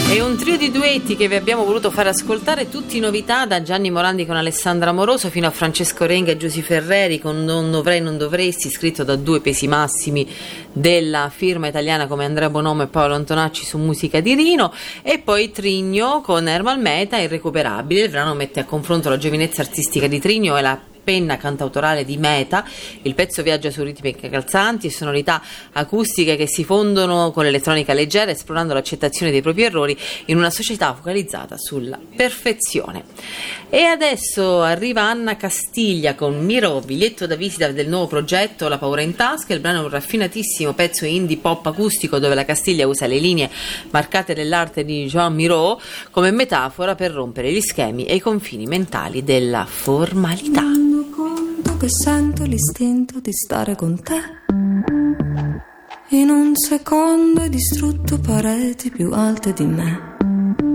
È un trio di duetti che vi abbiamo voluto far ascoltare, tutti novità, da Gianni Morandi con Alessandra Amoroso fino a Francesco Renga e Giusy Ferreri con Non dovrei, non dovresti, scritto da due pesi massimi della firma italiana come Andrea Bonomo e Paolo Antonacci su musica di Rino, e poi Trigno con Ermal Meta, Irrecuperabile. Il brano mette a confronto la giovinezza artistica di Trigno e la penna cantautorale di Meta. Il pezzo viaggia su ritmi calzanti e sonorità acustiche che si fondono con l'elettronica leggera, esplorando l'accettazione dei propri errori in una società focalizzata sulla perfezione. E adesso arriva Anna Castiglia con Miro, biglietto da visita del nuovo progetto La paura in tasca. Il brano è un raffinatissimo pezzo indie pop acustico dove la Castiglia usa le linee marcate dell'arte di Jean Miro come metafora per rompere gli schemi e i confini mentali della formalità. Che sento l'istinto di stare con te. In un secondo hai distrutto pareti più alte di me.